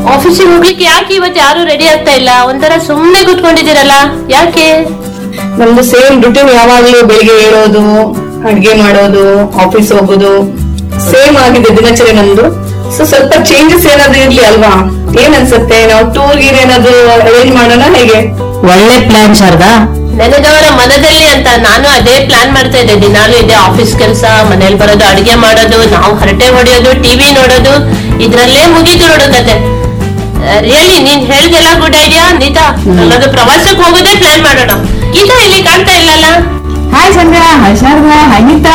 ಆಫೀಸಿಗೆ ಹೋಗ್ಲಿಕ್ಕೆ ಯಾಕೆ ಇವತ್ತು ಯಾರು ರೆಡಿ ಆಗ್ತಾ ಇಲ್ಲ? ಒಂಥರ ಸುಮ್ನೆ ಕೂತ್ಕೊಂಡಿದ್ದೀರಲ್ಲ, ಯಾಕೆ? ನಮ್ದು ಸೇಮ್ ರುಟೀನ್, ಯಾವಾಗ್ಲೂ ಬೆಳಿಗ್ಗೆ ಏಳೋದು, ಅಡ್ಗೆ ಮಾಡೋದು, ಆಫೀಸ್ ಹೋಗೋದು ಸೇಮ್ ಆಗಿದೆ ದಿನಚರಿ ನಮ್ದು. ಸೊ ಸ್ವಲ್ಪ ಚೇಂಜಸ್ ಏನಾದ್ರು ಇರ್ಲಿ ಅಲ್ವಾ? ಏನ್ ಅನ್ಸುತ್ತೆ, ನಾವು ಟೂರ್ ಗೀರ್ ಏನಾದ್ರು ಅರೇಂಜ್ ಮಾಡೋಣ ಹೇಗೆ? ಒಳ್ಳೆ ಪ್ಲಾನ್ ಶಾರದಾ. ನೆನೆದವರ ಮನದಲ್ಲಿ ಅಂತ ನಾನು ಅದೇ ಪ್ಲಾನ್ ಮಾಡ್ತಾ ಇದ್ದೆ. ದಿನಾಲು ಇದೆ ಆಫೀಸ್ ಕೆಲಸ, ಮನೇಲಿ ಬರೋದು, ಅಡಿಗೆ ಮಾಡೋದು, ನಾವು ಹರಟೆ ಹೊಡೆಯೋದು, ಟಿವಿ ನೋಡೋದು, ಇದ್ರಲ್ಲೇ ಮುಗೀತು ನೋಡು ಕತೆ. ರಿಯಲಿ ನೀನ್ ಹೇಳ್ದೆಲ್ಲ ಗುಡ್ ಐಡಿಯಾ ನೀತಾ. ನನ್ನದು ಪ್ರವಾಸಕ್ಕೆ ಹೋಗೋದೇ ಪ್ಲಾನ್ ಮಾಡೋಣ. ಗೀತಾ ಇಲ್ಲಿ ಕಾಣ್ತಾ ಇಲ್ಲಲ್ಲ? ಹಾಯ್ ಸಂಧ್ಯಾ, ಹಾಯ್ ಶಾರದಾ, ಹಾಯ್ ಗೀತಾ.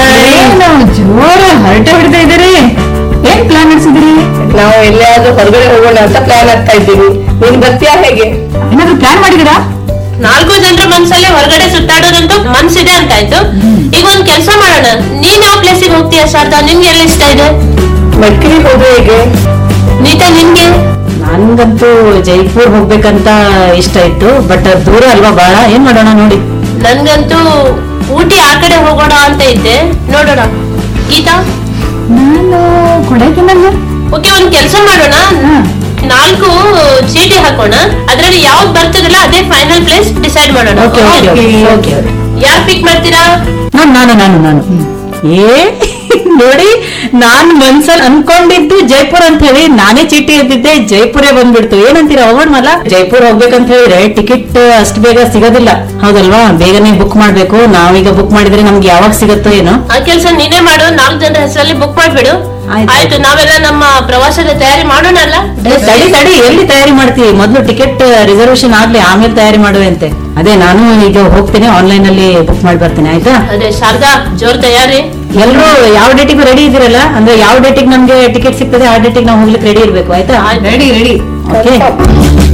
ಜೋರ ಹರಟೆ ಹೊಡಿತಾ ಇದ್ದೀರಿ. ಏನ್ ಪ್ಲಾನ್ ನಡೆಸಿದಿರಿ? ನಾವು ಎಲ್ಲಿಯಾದ್ರೂ ಹೊರಗಡೆ ಹೋಗೋಣ ಅಂತ ಪ್ಲಾನ್ ಆಗ್ತಾ ಇದ್ದೀವಿ. ನೀನ್ ಬರ್ತೀಯಾ ಹೇಗೆ? ಏನಾದ್ರು ಪ್ಲಾನ್ ಮಾಡಿದಿರಾ? 4 ಜನರ ಮನ್ಸಲ್ಲೇ ಹೊರಗಡೆ ಸುತ್ತಾಡೋದಂತೂ ಮನ್ಸಿದೆ ಅಂತ ಆಯ್ತು. ಈಗ ಒಂದ್ ಕೆಲ್ಸ ಮಾಡೋಣ, ನೀನ್ ಯಾವ ಪ್ಲೇಸಿಗೆ ಹೋಗ್ತೀಯ ಶಾರದಾ? ನಿನ್ಗೆ ಎಲ್ಲಿ ಇಷ್ಟ ಇದೆ? ಮಡಿಕೇರಿ ಹೋದ್ರೆ ಹೇಗೆ? ನೀತಾ ನಿನ್ಗೆ? ನನ್ಗಂತೂ ಜೈಪುರ್ ಹೋಗ್ಬೇಕಂತ ಇಷ್ಟ ಇತ್ತು, ಬಟ್ ದೂರ ಅಲ್ವಾ ಬಾಳ. ಏನ್ ಮಾಡೋಣ ನೋಡಿ. ನನ್ಗಂತೂ ಊಟಿ ಆ ಕಡೆ ಹೋಗೋಣ ಅಂತ ಇದ್ದೆ, ನೋಡೋಣ. ಗೀತಾ? ನಾನು ಕೊಡೈಕೆನಾಲ್. ಓಕೆ, ಒಂದ್ ಕೆಲ್ಸ ಮಾಡೋಣ, 4 ಚೀಟಿ ಹಾಕೋಣ, ಅದ್ರಲ್ಲಿ ಯಾವ್ದು ಬರ್ತದಲ್ಲ ಅದೇ ಫೈನಲ್ ಪ್ಲೇಸ್ ಡಿಸೈಡ್ ಮಾಡೋಣ. ಯಾರು ಪಿಕ್ ಮಾಡ್ತೀರಾ? ನಾನು ಏ ನೋಡಿ, ನಾನ್ ಮನ್ಸಲ್ಲಿ ಅನ್ಕೊಂಡಿದ್ದು ಜೈಪುರ್ ಅಂತ ಹೇಳಿ ನಾನೇ ಚೀಟಿ ಎದ್ದಿದ್ದೆ, ಜೈಪುರೇ ಬಂದ್ಬಿಡ್ತು. ಏನಂತೀರಾ, ಹೋಗೋಣಲ್ಲ? ಜೈಪುರ್ ಹೋಗ್ಬೇಕಂತ ಹೇಳಿದ್ರೆ ಟಿಕೆಟ್ ಅಷ್ಟು ಬೇಗ ಸಿಗೋದಿಲ್ಲ, ಹೌದಲ್ವಾ? ಬೇಗನೆ ಬುಕ್ ಮಾಡ್ಬೇಕು. ನಾವೀಗ ಬುಕ್ ಮಾಡಿದ್ರೆ ನಮ್ಗೆ ಯಾವಾಗ ಸಿಗುತ್ತೋ ಏನೋ. ಆ ಕೆಲ್ಸ ನೀನೇ ಮಾಡು, 4 ಜನರ ಹೆಸರಲ್ಲಿ ಬುಕ್ ಮಾಡ್ಬಿಡು. ಆಯ್ತು, ನಾವೆಲ್ಲ ನಮ್ಮ ಪ್ರವಾಸದ ತಯಾರಿ ಮಾಡೋಣ ಅಲ್ಲ? ತಡಿ, ಎಲ್ಲಿ ತಯಾರಿ ಮಾಡ್ತೀವಿ? ಮೊದ್ಲು ಟಿಕೆಟ್ ರಿಸರ್ವೇಶನ್ ಆಗ್ಲಿ, ಆಮೇಲೆ ತಯಾರಿ ಮಾಡುವಂತೆ. ಅದೇ ನಾನು ಈಗ ಹೋಗ್ತೀನಿ, ಆನ್ಲೈನ್ ಅಲ್ಲಿ ಬುಕ್ ಮಾಡಿ ಬರ್ತೀನಿ. ಆಯ್ತಾ? ಅದೇ ಶಾರದಾ, ಜೋರ್ ತಯಾರಿ. ಎಲ್ರು ಯಾವ ಡೇಟಿಗೂ ರೆಡಿ ಇದ್ದೀರಲ್ಲ? ಅಂದ್ರೆ ಯಾವ ಡೇಟಿಗೆ ನಮ್ಗೆ ಟಿಕೆಟ್ ಸಿಗ್ತದೆ ಆ ಡೇಟಿಗೆ ನಾವು ಹೋಗ್ಲಿಕ್ಕೆ ರೆಡಿ ಇರ್ಬೇಕು. ಆಯ್ತಾ? ರೆಡಿ. ಓಕೆ.